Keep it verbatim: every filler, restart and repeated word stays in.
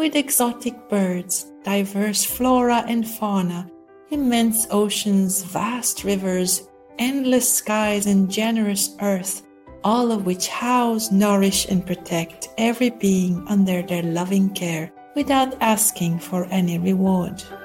with exotic birds, diverse flora and fauna, immense oceans, vast rivers, endless skies, and generous earth, all of which house, nourish, and protect every being under their loving care without asking for any reward.